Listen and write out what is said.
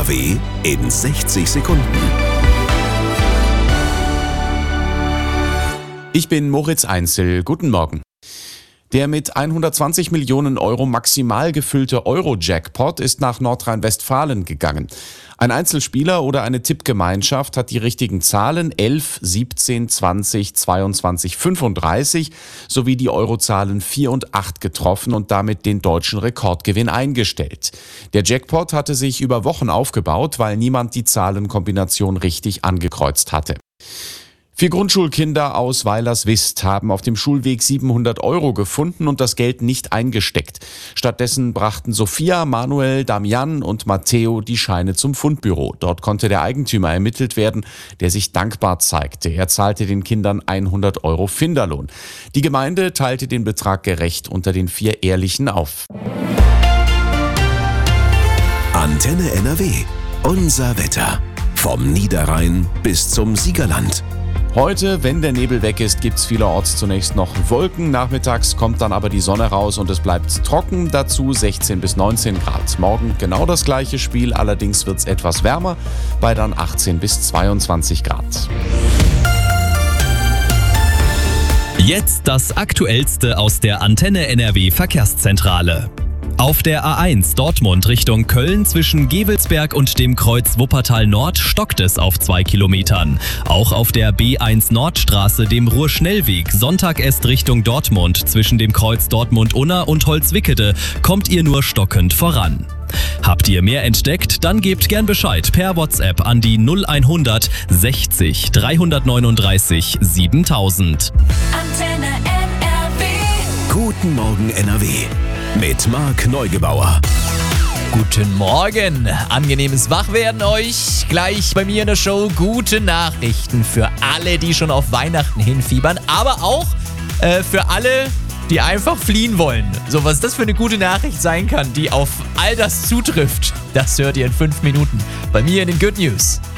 NRW in 60 Sekunden. Ich bin Moritz Einzel. Guten Morgen. Der mit 120 Millionen Euro maximal gefüllte Euro-Jackpot ist nach Nordrhein-Westfalen gegangen. Ein Einzelspieler oder eine Tippgemeinschaft hat die richtigen Zahlen 11, 17, 20, 22, 35 sowie die Eurozahlen 4 und 8 getroffen und damit den deutschen Rekordgewinn eingestellt. Der Jackpot hatte sich über Wochen aufgebaut, weil niemand die Zahlenkombination richtig angekreuzt hatte. 4 Grundschulkinder aus Weilerswist haben auf dem Schulweg 700 € gefunden und das Geld nicht eingesteckt. Stattdessen brachten Sophia, Manuel, Damian und Matteo die Scheine zum Fundbüro. Dort konnte der Eigentümer ermittelt werden, der sich dankbar zeigte. Er zahlte den Kindern 100 € Finderlohn. Die Gemeinde teilte den Betrag gerecht unter den 4 Ehrlichen auf. Antenne NRW. Unser Wetter. Vom Niederrhein bis zum Siegerland. Heute, wenn der Nebel weg ist, gibt's vielerorts zunächst noch Wolken. Nachmittags kommt dann aber die Sonne raus und es bleibt trocken. Dazu 16 bis 19 Grad. Morgen genau das gleiche Spiel, allerdings wird's etwas wärmer, bei dann 18 bis 22 Grad. Jetzt das Aktuellste aus der Antenne NRW Verkehrszentrale. Auf der A1 Dortmund Richtung Köln zwischen Gevelsberg und dem Kreuz Wuppertal Nord stockt es auf 2 Kilometern. Auch auf der B1 Nordstraße, dem Ruhrschnellweg, Sonntag-Est Richtung Dortmund zwischen dem Kreuz Dortmund-Unna und Holzwickede kommt ihr nur stockend voran. Habt ihr mehr entdeckt? Dann gebt gern Bescheid per WhatsApp an die 0100 60 339 7000. Antenne NRW. Guten Morgen NRW. Mit Marc Neugebauer. Guten Morgen, angenehmes Wachwerden euch. Gleich bei mir in der Show gute Nachrichten für alle, die schon auf Weihnachten hinfiebern, aber auch für alle, die einfach fliehen wollen. So, was das für eine gute Nachricht sein kann, die auf all das zutrifft, das hört ihr in 5 Minuten bei mir in den Good News.